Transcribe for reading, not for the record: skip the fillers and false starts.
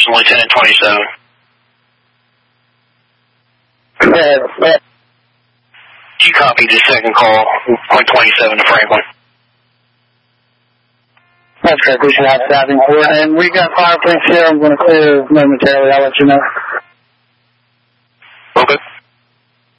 Lieutenant 27. You copied the second call on 27 to Franklin. That's correct. We should have staffing for it. And we got fire police here. I'm going to clear momentarily. I'll let you know.